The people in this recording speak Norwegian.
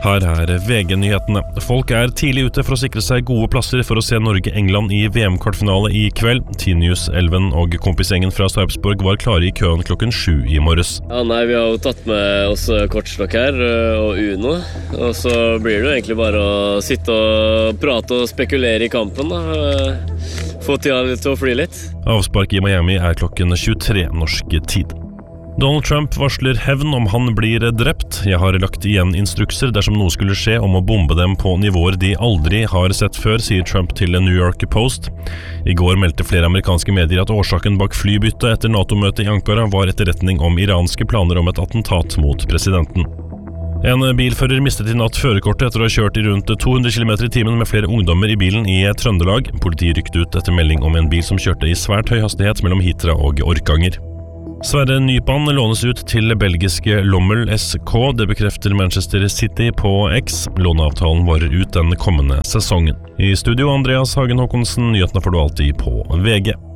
Her VG-nyhetene. Folk tidlig ute for å sikre seg gode plasser for å se Norge-England i VM-kvartfinale i kveld. T-News, Elven og kompisgjengen fra Sarpsborg var klare i køen klokken 7 i morges. Ja, nei, vi har jo tatt med oss kortstokk her og Uno. Og så blir det jo egentlig bare å sitte og prate og spekulere i kampen da. Få tida til å fly litt. Avspark i Miami klokken 23 norsk tid. Donald Trump varsler hevn om han blir drept. Jeg har lagt igjen instrukser dersom noe skulle skje om å bombe dem på nivåer de aldri har sett før, sier Trump til New York Post. I går meldte flere amerikanske medier at årsaken bak flybyttet etter NATO-møtet i Ankara var etterretning om iranske planer om et attentat mot presidenten. En bilfører mistet i natt førerkortet etter å ha kjørt i rundt 200 km i timen med flere ungdommer i bilen i Trøndelag. Politiet rykte ut etter melding om en bil som kjørte i svært høy hastighet mellom Hitra og Orkanger. Sverre Nypan lånes ut til belgiske Lommel SK, det bekrefter Manchester City på X. Låneavtalen varer ut den kommende sesongen. I studio Andreas Hagen Håkonsen, nyhetene får du alltid på VG.